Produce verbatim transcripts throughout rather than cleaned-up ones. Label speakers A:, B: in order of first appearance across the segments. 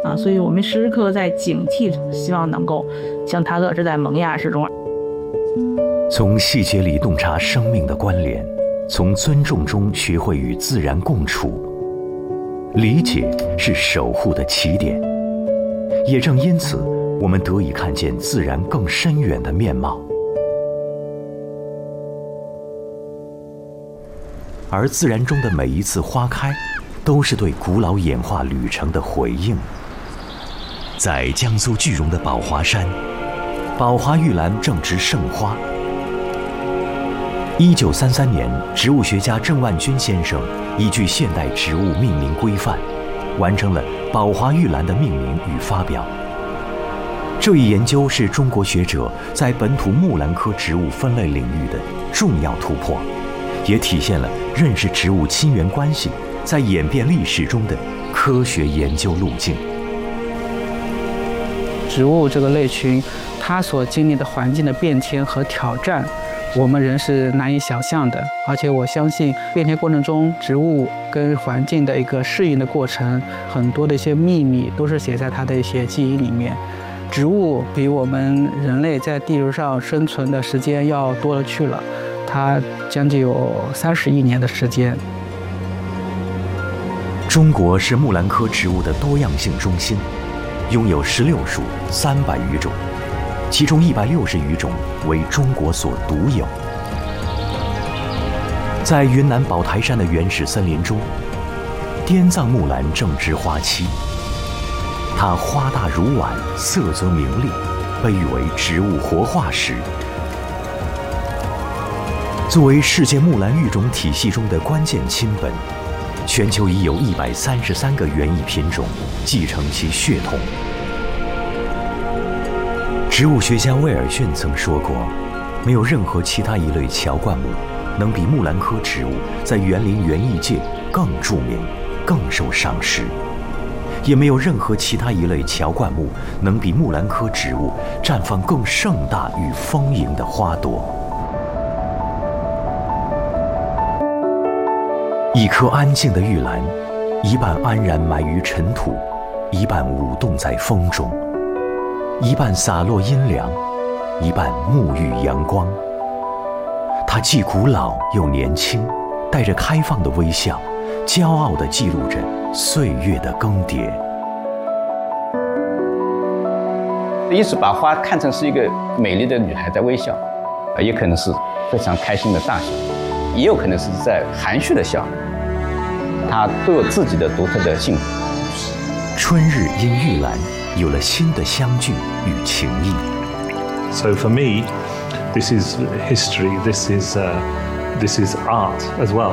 A: 啊，所以我们时时刻刻在警惕，希望能够像塔勒这在萌芽之中。
B: 从细节里洞察生命的关联，从尊重中学会与自然共处。理解是守护的起点，也正因此，我们得以看见自然更深远的面貌。而自然中的每一次花开，都是对古老演化旅程的回应。在江苏句容的宝华山，宝华玉兰正值盛花。一九三三年，植物学家郑万钧先生依据现代植物命名规范，完成了宝华玉兰的命名与发表。这一研究是中国学者在本土木兰科植物分类领域的重要突破，也体现了认识植物亲缘关系在演变历史中的科学研究路径。
C: 植物这个类群，它所经历的环境的变迁和挑战，我们人是难以想象的。而且我相信变迁过程中植物跟环境的一个适应的过程，很多的一些秘密都是写在它的一些记忆里面。植物比我们人类在地球上生存的时间要多了去了，它将近有三十亿年的时间。
B: 中国是木兰科植物的多样性中心，拥有十六属三百余种，其中一百六十余种为中国所独有。在云南宝台山的原始森林中，滇藏木兰正值花期，它花大如碗，色泽明丽，被誉为植物活化石。作为世界木兰育种体系中的关键亲本，全球已有一百三十三个园艺品种继承其血统。植物学家威尔逊曾说过，没有任何其他一类乔灌木能比木兰科植物在园林园艺界更著名、更受赏识，也没有任何其他一类乔灌木能比木兰科植物绽放更盛大与丰盈的花朵。一棵安静的玉兰，一半安然埋于尘土，一半舞动在风中，一半洒落阴凉，一半沐浴阳光。它既古老又年轻，带着开放的微笑，骄傲地记录着岁月的更迭。
D: 一是把花看成是一个美丽的女孩在微笑，也可能是非常开心的大笑，也有可能是在含蓄的笑，它都有自己的独特的性格。
B: 春日因玉兰有了新的相聚与情谊。
E: So for me, this is history. This is uh, this is art as well.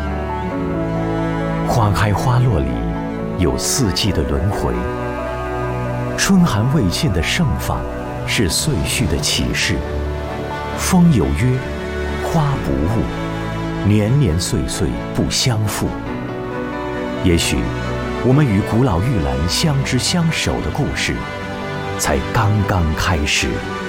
B: 花开花落里有四季的轮回，春寒未尽的盛放是岁序的启示。风有约，花不误，年年岁岁不相负。也许我们与古老玉兰相知相守的故事才刚刚开始。